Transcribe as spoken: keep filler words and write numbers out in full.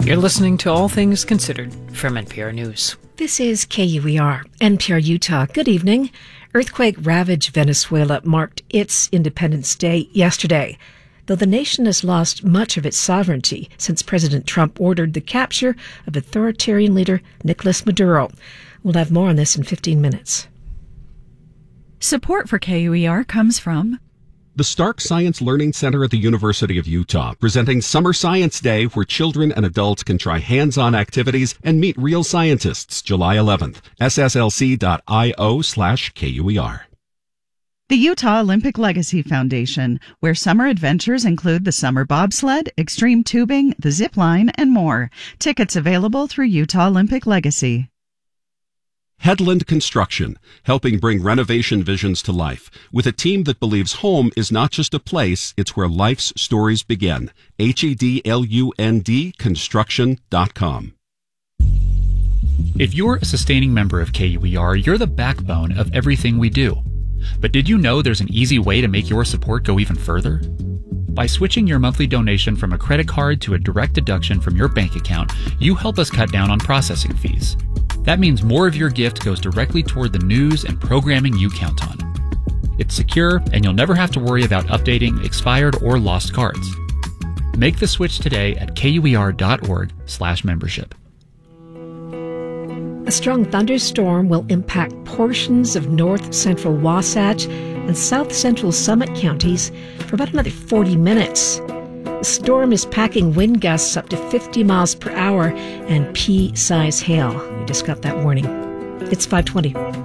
You're listening to All Things Considered from N P R News. This is K U E R, N P R Utah. Good evening. Earthquake ravaged Venezuela marked its Independence Day yesterday, though the nation has lost much of its sovereignty since President Trump ordered the capture of authoritarian leader Nicolas Maduro. We'll have more on this in fifteen minutes. Support for K U E R comes from the Stark Science Learning Center at the University of Utah, presenting Summer Science Day, where children and adults can try hands-on activities and meet real scientists, July eleventh. S S L C dot I O slash K U E R. The Utah Olympic Legacy Foundation, where summer adventures include the summer bobsled, extreme tubing, the zip line, and more. Tickets available through Utah Olympic Legacy. Headland Construction, helping bring renovation visions to life, with a team that believes home is not just a place, it's where life's stories begin. H E D L U N D construction dot com. If you're a sustaining member of K U E R, you're the backbone of everything we do. But did you know there's an easy way to make your support go even further? By switching your monthly donation from a credit card to a direct deduction from your bank account, you help us cut down on processing fees. That means more of your gift goes directly toward the news and programming you count on. It's secure, and you'll never have to worry about updating expired or lost cards. Make the switch today at K U E R dot org slash membership. A strong thunderstorm will impact portions of north-central Wasatch and south-central Summit counties for about another forty minutes. The storm is packing wind gusts up to fifty miles per hour and pea-size hail. We just got that warning. It's five twenty.